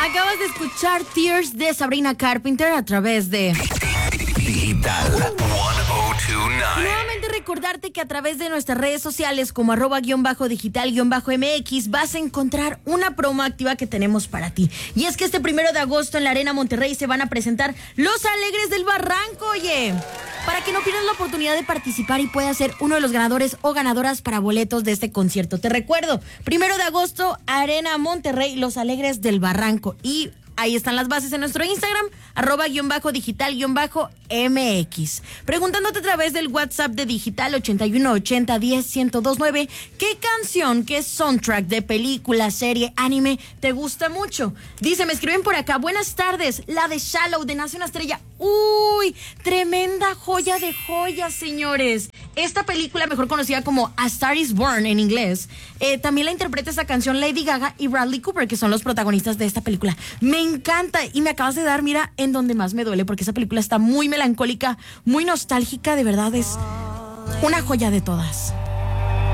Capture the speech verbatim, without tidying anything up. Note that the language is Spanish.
Acabas de escuchar Tears de Sabrina Carpenter a través de Digital ciento veintinueve. Nuevamente recordarte que a través de nuestras redes sociales como arroba guión bajo digital guión bajo mx vas a encontrar una promo activa que tenemos para ti. Y es que este primero de agosto en la Arena Monterrey se van a presentar Los Alegres del Barranco, oye. Para que no pierdas la oportunidad de participar y puedas ser uno de los ganadores o ganadoras para boletos de este concierto. Te recuerdo, primero de agosto, Arena Monterrey, Los Alegres del Barranco. Y ahí están las bases en nuestro Instagram, arroba guión bajo digital guión bajo mx. Preguntándote a través del WhatsApp de Digital ochenta y uno ochenta diez ciento veintinueve, ¿qué canción, qué soundtrack de película, serie, anime te gusta mucho? Dice, me escriben por acá, buenas tardes, la de Shallow de Nace una Estrella. Uy, tremenda joya de joyas, señores. Esta película, mejor conocida como A Star is Born en inglés, eh, también la interpreta esta canción Lady Gaga y Bradley Cooper, que son los protagonistas de esta película. Me encanta y me acabas de dar, mira, en donde más me duele, porque esa película está muy melancólica, muy nostálgica, de verdad es una joya de todas.